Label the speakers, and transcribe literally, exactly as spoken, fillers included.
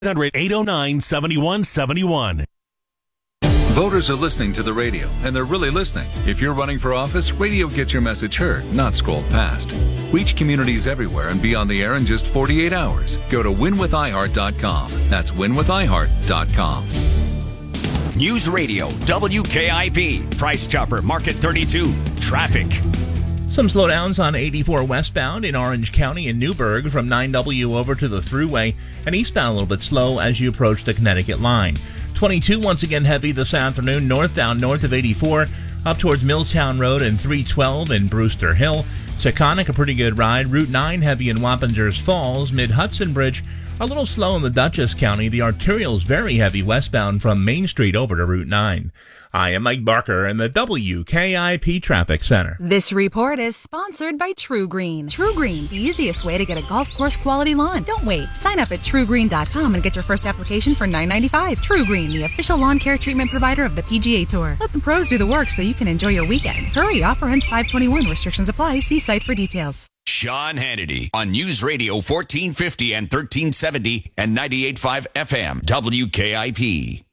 Speaker 1: eight oh nine, seven one seven one.
Speaker 2: Voters are listening to the radio, and they're really listening. If you're running for office, radio gets your message heard, not scrolled past. Reach communities everywhere and be on the air in just forty-eight hours. Go to win with i heart dot com. That's win with i heart dot com.
Speaker 3: News Radio, W K I P, Price Chopper, Market thirty-two, traffic.
Speaker 4: Some slowdowns on eighty-four westbound in Orange County and Newburgh from nine W over to the Thruway, and eastbound a little bit slow as you approach the Connecticut line. twenty-two once again heavy this afternoon, northbound north of eighty-four, up towards Milltown Road and three twelve in Brewster Hill. Taconic, a pretty good ride. Route nine heavy in Wappingers Falls. Mid-Hudson Bridge, a little slow in the Dutchess County. The arterial is very heavy westbound from Main Street over to Route nine. I am Mike Barker in the W K I P Traffic Center.
Speaker 5: This report is sponsored by True Green. True Green, the easiest way to get a golf course quality lawn. Don't wait. Sign up at true green dot com and get your first application for nine ninety-five. True Green, the official lawn care treatment provider of the P G A Tour. Let the pros do the work so you can enjoy your weekend. Hurry, offer ends five twenty-one. Restrictions apply. See site for details.
Speaker 3: Sean Hannity on News Radio fourteen fifty and thirteen seventy and ninety-eight point five F M, W K I P.